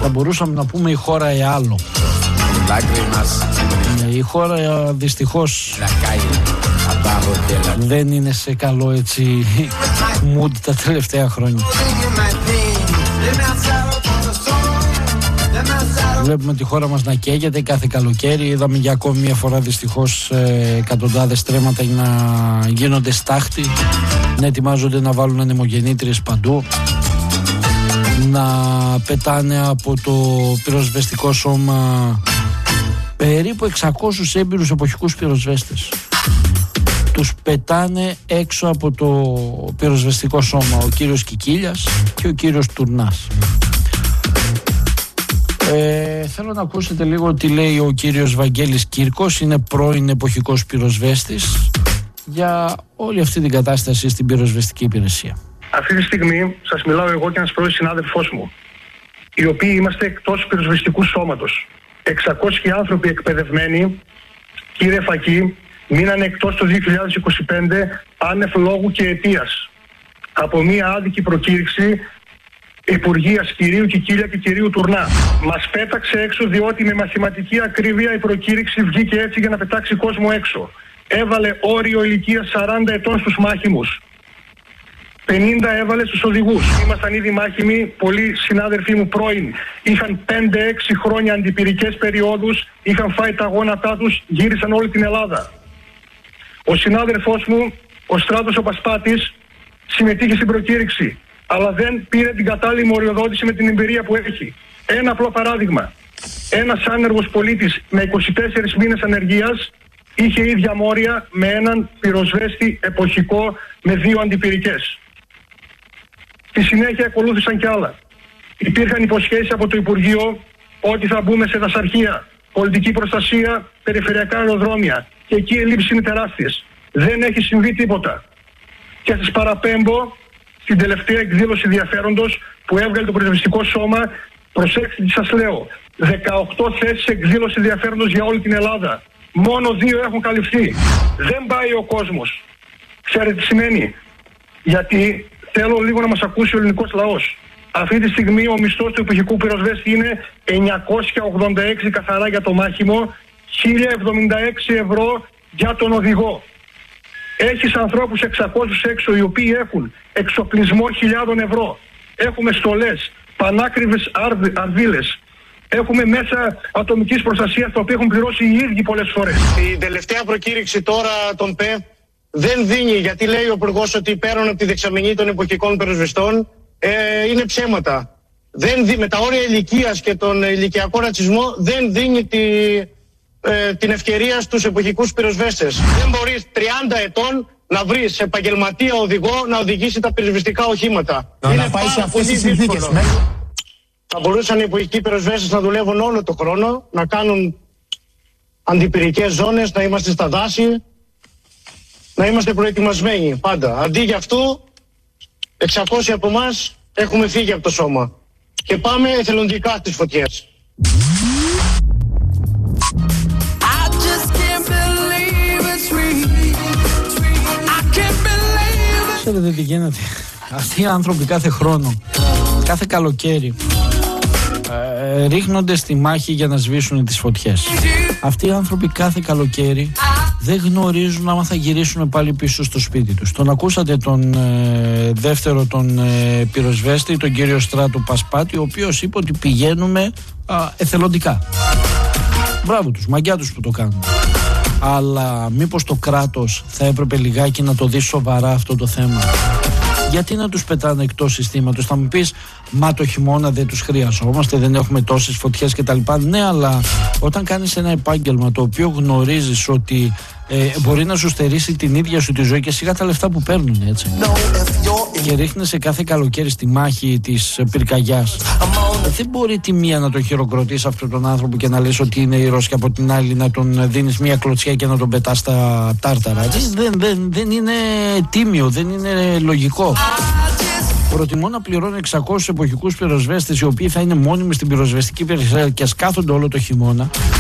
Θα μπορούσαμε να πούμε η χώρα άλλο. Η χώρα δυστυχώς δεν είναι σε καλό έτσι mood τα τελευταία χρόνια. Βλέπουμε τη χώρα μας να καίγεται κάθε καλοκαίρι. Είδαμε για ακόμη μια φορά δυστυχώς εκατοντάδες στρέμματα να γίνονται στάχτη, να ετοιμάζονται να βάλουν ανεμογεννήτριες παντού, να πετάνε από το πυροσβεστικό σώμα περίπου 600 έμπειρους εποχικούς πυροσβέστες. Τους πετάνε έξω από το πυροσβεστικό σώμα ο κύριος Κικίλιας και ο κύριος Τουρνάς. Θέλω να ακούσετε λίγο τι λέει ο κύριος Βαγγέλης Κύρκος, είναι πρώην εποχικός πυροσβέστης, για όλη αυτή την κατάσταση στην πυροσβεστική υπηρεσία. Αυτή τη στιγμή σας μιλάω εγώ και ένας πρώην συνάδελφός μου, οι οποίοι είμαστε εκτός πυροσβεστικού σώματος. 600 άνθρωποι εκπαιδευμένοι, κύριε Φακή, μείνανε εκτός το 2025 άνευ λόγου και αιτίας από μια άδικη προκήρυξη Υπουργείας κυρίου Κικίλια και κυρίου Τουρνά. Μας πέταξε έξω διότι με μαθηματική ακρίβεια η προκήρυξη βγήκε έτσι για να πετάξει κόσμο έξω. Έβαλε όριο ηλικίας 40 ετών στους μάχημους. 50 έβαλε στους οδηγούς. Ήμασταν ήδη μάχημοι, πολλοί συνάδελφοί μου πρώην είχαν 5-6 χρόνια αντιπυρικές περιόδους, είχαν φάει τα γόνατά τους, γύρισαν όλη την Ελλάδα. Ο συνάδελφός μου, ο Στράτος ο Πασπάτης, συμμετείχε στην προκήρυξη, αλλά δεν πήρε την κατάλληλη μοριοδότηση με την εμπειρία που έχει. Ένα απλό παράδειγμα. Ένας άνεργος πολίτης με 24 μήνες ανεργίας είχε ίδια μόρια με έναν πυροσβέστη εποχικό με 2 αντιπυρικές. Στη συνέχεια ακολούθησαν κι άλλα. Υπήρχαν υποσχέσεις από το Υπουργείο ότι θα μπούμε σε δασαρχεία, πολιτική προστασία, περιφερειακά αεροδρόμια. Και εκεί οι ελλείψεις είναι τεράστιες. Δεν έχει συμβεί τίποτα. Και σας παραπέμπω στην τελευταία εκδήλωση ενδιαφέροντος που έβγαλε το πυροσβεστικό σώμα. Προσέξτε τι σας λέω. 18 θέσεις εκδήλωση ενδιαφέροντος για όλη την Ελλάδα. Μόνο 2 έχουν καλυφθεί. Δεν πάει ο κόσμος. Ξέρετε τι σημαίνει? Γιατί θέλω λίγο να μας ακούσει ο ελληνικός λαός. Αυτή τη στιγμή ο μισθός του εποχικού πυροσβέστη είναι 986 καθαρά για το μάχημο, 1076 ευρώ για τον οδηγό. Έχεις ανθρώπους 600 έξω οι οποίοι έχουν εξοπλισμό 1.000 ευρώ. Έχουμε στολές, πανάκριβες αρδίλες. Έχουμε μέσα ατομικής προστασίας τα οποία έχουν πληρώσει οι ίδιοι πολλές φορές. Η τελευταία προκήρυξη τώρα των ΠΕ δεν δίνει, γιατί λέει ο Υπουργός ότι πέραν από τη δεξαμενή των εποχικών πυροσβεστών είναι ψέματα. Με τα όρια ηλικίας και τον ηλικιακό ρατσισμό δεν δίνει την ευκαιρία στους εποχικούς πυροσβέστες. Δεν μπορείς 30 ετών να βρεις επαγγελματία οδηγό να οδηγήσει τα πυροσβεστικά οχήματα. Να πάει σε αυτές τις συνθήκες. Θα μπορούσαν οι εποχικοί πυροσβέστες να δουλεύουν όλο τον χρόνο, να κάνουν αντιπυρικές ζώνες, να είμαστε στα δάση, να είμαστε προετοιμασμένοι πάντα. Αντί για αυτό, 600 από εμάς έχουμε φύγει από το σώμα και πάμε εθελοντικά στις φωτιές. Ξέρετε τι γίνεται? Αυτοί οι άνθρωποι κάθε χρόνο, κάθε καλοκαίρι ρίχνονται στη μάχη για να σβήσουν τις φωτιές. Αυτοί οι άνθρωποι κάθε καλοκαίρι δεν γνωρίζουν άμα θα γυρίσουν πάλι πίσω στο σπίτι τους. Τον ακούσατε τον δεύτερο τον πυροσβέστη, τον κύριο Στράτο Πασπάτη, ο οποίος είπε ότι πηγαίνουμε εθελοντικά. Μπράβο τους, μαγκιά τους που το κάνουν. Αλλά μήπως το κράτος θα έπρεπε λιγάκι να το δει σοβαρά αυτό το θέμα? Γιατί να τους πετάνε εκτός συστήματος? Θα μου πεις, μα το χειμώνα δεν τους χρειαζόμαστε, δεν έχουμε τόσες φωτιές κτλ. Ναι, αλλά όταν κάνεις ένα επάγγελμα το οποίο γνωρίζεις ότι μπορεί να σου στερήσει την ίδια σου τη ζωή και σιγά τα λεφτά που παίρνουν, έτσι, και ρίχνεσαι κάθε καλοκαίρι στη μάχη της πυρκαγιάς, δεν μπορεί τη μία να τον χειροκροτείς αυτόν τον άνθρωπο και να λες ότι είναι ήρωας και από την άλλη να τον δίνεις μία κλωτσιά και να τον πετάς στα τάρταρα. Δεν είναι τίμιο, δεν είναι λογικό. Προτιμώ να πληρώνω 600 εποχικούς πυροσβέστες οι οποίοι θα είναι μόνιμοι στην πυροσβεστική υπηρεσία και σκάθονται όλο το χειμώνα,